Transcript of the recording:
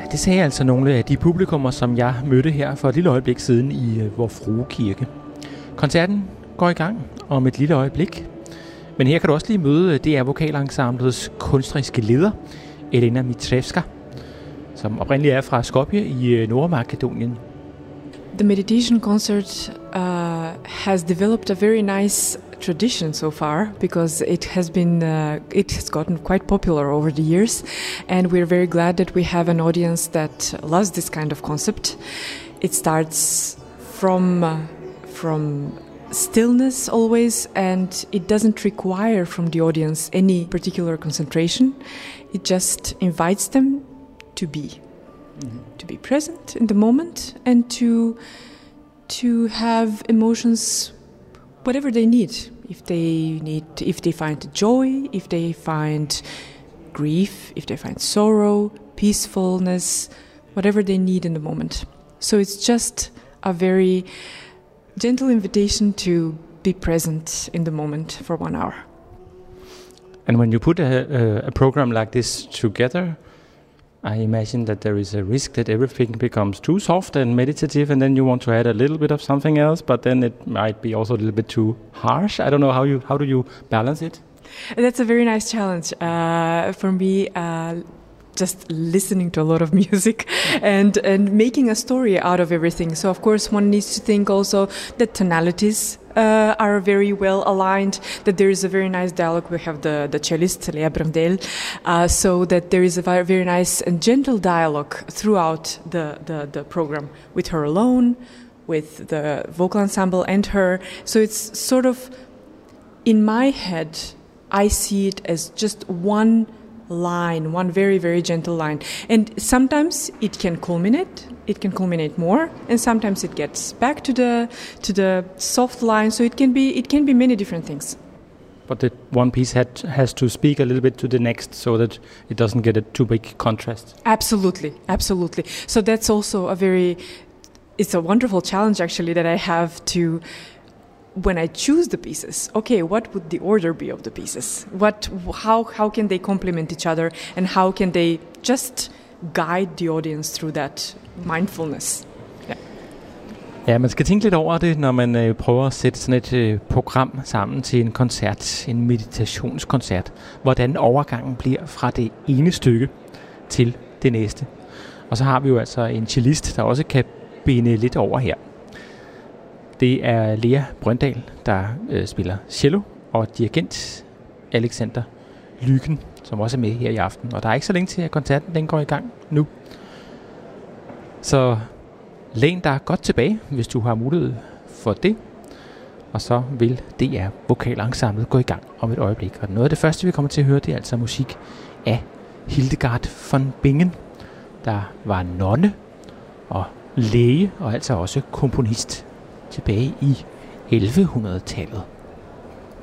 det sagde altså nogle af de publikummer, som jeg mødte her for et lille øjeblik siden i Vor Frue Kirke. Koncerten går i gang om et lille øjeblik, men her kan du også lige møde DR Vokalensemblets kunstneriske leder, Elena Mitrevska, som oprindeligt er fra Skopje i Nordmakedonien. The meditation concert has developed a very nice tradition so far because it has gotten quite popular over the years, and we're very glad that we have an audience that loves this kind of concept. It starts from stillness always, and it doesn't require from the audience any particular concentration. It just invites them to be. To be present in the moment and to have emotions, whatever they need. If they find joy, if they find grief, if they find sorrow, peacefulness, whatever they need in the moment. So it's just a very gentle invitation to be present in the moment for 1 hour. And when you put a program like this together, I imagine that there is a risk that everything becomes too soft and meditative, and then you want to add a little bit of something else, but then it might be also a little bit too harsh. I don't know how do you balance it? That's a very nice challenge for me. Just listening to a lot of music and making a story out of everything. So of course one needs to think also that tonalities are very well aligned, that there is a very nice dialogue. We have the cellist Lea Brandel, so that there is a very nice and gentle dialogue throughout the program, with her alone, with the vocal ensemble and her. So it's sort of, in my head, I see it as just one line, one very, very gentle line. And sometimes it can culminate more, and sometimes it gets back to the soft line. So it can be many different things. But the one piece has to speak a little bit to the next, so that it doesn't get a too big contrast. Absolutely. So that's also it's a wonderful challenge actually that I have to, when I choose the pieces, okay, what would the order be of the pieces? How can they complement each other, and how can they just guide the audience through that mindfulness? Ja, man skal tænke lidt over det, når man prøver at sætte sådan et program sammen til en koncert, en meditationskoncert. Hvordan overgangen bliver fra det ene stykke til det næste. Og så har vi jo altså en cellist, der også kan binde lidt over her. Det er Lea Brøndal, der spiller cello, og dirigent Alexander Lykken, som også er med her i aften. Og der er ikke så længe til, at koncerten den går i gang nu. Så læn dig godt tilbage, hvis du har mulighed for det. Og så vil DR Vokalensemblet gå i gang om et øjeblik. Og noget af det første, vi kommer til at høre, det er altså musik af Hildegard von Bingen, der var nonne og læge, og altså også komponist tilbage i 1100-tallet.